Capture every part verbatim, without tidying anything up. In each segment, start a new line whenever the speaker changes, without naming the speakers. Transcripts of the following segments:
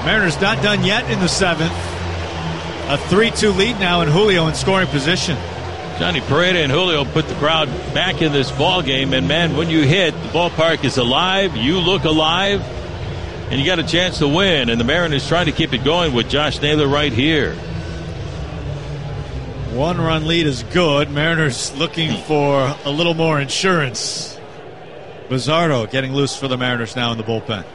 Mariners not done yet in the seventh. A three two lead now, and Julio in scoring position.
Johnny Pereda and Julio put the crowd back in this ball game, and man, when you hit, the ballpark is alive. You look alive, and you got a chance to win. And the Mariners trying to keep it going with Josh Naylor right here.
One run lead is good. Mariners looking for a little more insurance. Bizzardo getting loose for the Mariners now in the bullpen.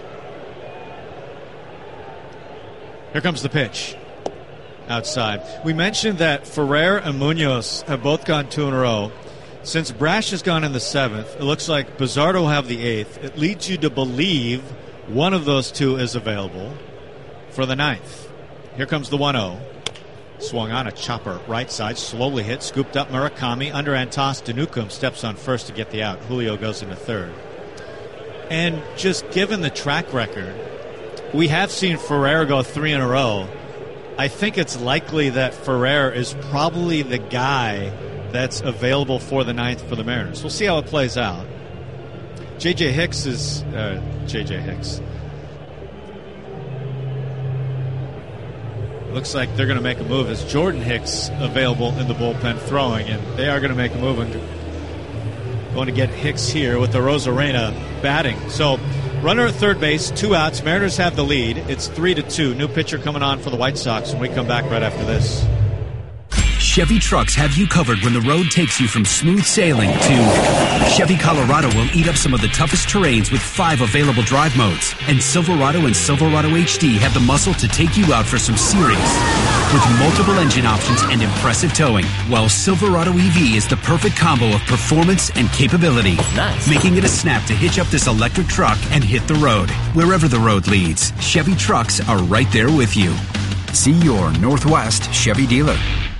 Here comes the pitch. Outside. We mentioned that Ferrer and Munoz have both gone two in a row. Since Brash has gone in the seventh, it looks like Bizzardo will have the eighth. It leads you to believe one of those two is available for the ninth. Here comes the one oh. Swung on a chopper right side, slowly hit, scooped up Murakami under Antas. Danukum steps on first to get the out. Julio goes into third. And just given the track record, we have seen Ferrer go three in a row. I think it's likely that Ferrer is probably the guy that's available for the ninth for the Mariners. We'll see how it plays out. J J Hicks is uh, J J Hicks. Looks like they're going to make a move. Is Jordan Hicks available in the bullpen throwing? And they are going to make a move and going to get Hicks here with the Rosarena batting. So runner at third base, two outs. Mariners have the lead. It's three to two. New pitcher coming on for the White Sox when we come back right after this.
Chevy trucks have you covered when the road takes you from smooth sailing to Chevy Colorado will eat up some of the toughest terrains with five available drive modes. And Silverado and Silverado H D have the muscle to take you out for some serious with multiple engine options and impressive towing. While Silverado E V is the perfect combo of performance and capability.
Nice.
Making it a snap to hitch up this electric truck and hit the road. Wherever the road leads, Chevy trucks are right there with you. See your Northwest Chevy dealer.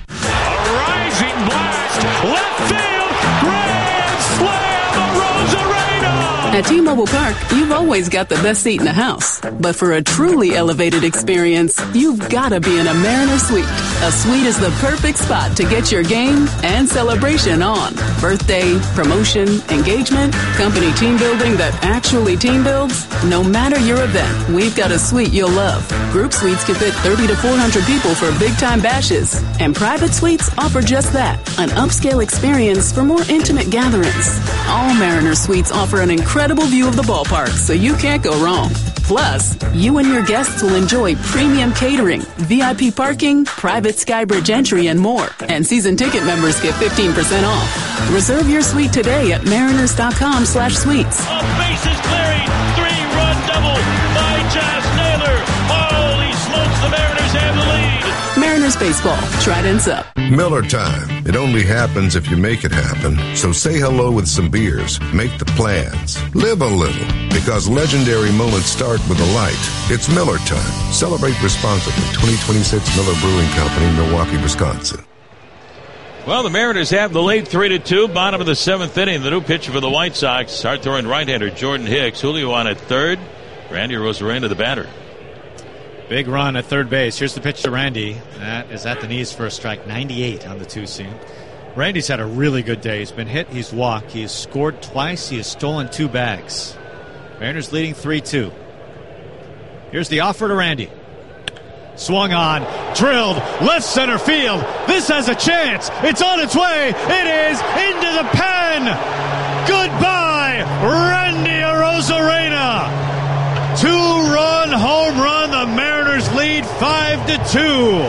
Left field, grand slam, Rosarena!
At T-Mobile Park, you've always got the best seat in the house. But for a truly elevated experience, you've got to be in a Mariner Suite. A suite is the perfect spot to get your game and celebration on. Birthday, promotion, engagement, company team building that actually team builds. No matter your event, we've got a suite you'll love. Group suites can fit thirty to four hundred people for big-time bashes. And private suites offer just that, an upscale experience for more intimate gatherings. All Mariner Suites offer an incredible view of the ballpark, so you can't go wrong. Plus, you and your guests will enjoy premium catering, V I P parking, private Skybridge entry, and more. And season ticket members get fifteen percent off. Reserve your suite today at mariners.com slash suites.
A bases clearing, three-run double by Josh Naylor. Holy smokes, the Mariners have the lead.
Mariners baseball, Trident's up.
Miller time. It only happens if you make it happen. So say hello with some beers. Make the plans. Live a little. Because legendary moments start with a light. It's Miller time. Celebrate responsibly. twenty twenty-six Miller Brewing Company, Milwaukee, Wisconsin.
Well, the Mariners have the lead three to two. Bottom of the seventh inning. The new pitcher for the White Sox. Hard-throwing right-hander Jordan Hicks. Julio on at third. Randy Rosarena the batter.
Big run at third base. Here's the pitch to Randy. That is at the knees for a strike. ninety-eight on the two-seam. Randy's had a really good day. He's been hit. He's walked. He has scored twice. He has stolen two bags. Mariners leading three two. Here's the offer to Randy. Swung on. Drilled. Left center field. This has a chance. It's on its way. It is into the pen. Goodbye, Randy Rosarena. Two-run home run. The Mariners lead five to two.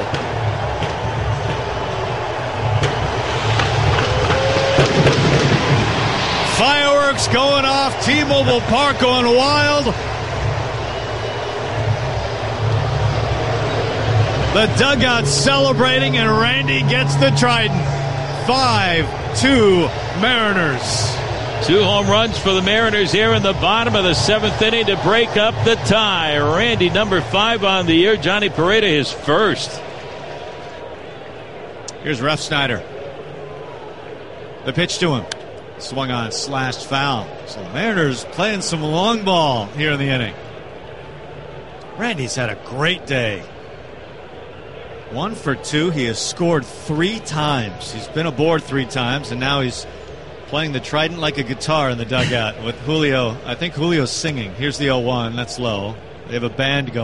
Fireworks going off. T-Mobile Park going wild. The dugout celebrating, and Randy gets the Trident. five two Mariners.
Two home runs for the Mariners here in the bottom of the seventh inning to break up the tie. Randy, number five on the year. Johnny Pereda, his first.
Here's Ref Snyder. The pitch to him. Swung on, slashed foul. So the Mariners playing some long ball here in the inning. Randy's had a great day. One for two. He has scored three times. He's been aboard three times, and now he's playing the Trident like a guitar in the dugout with Julio. I think Julio's singing. Here's the oh one. That's low. They have a band going.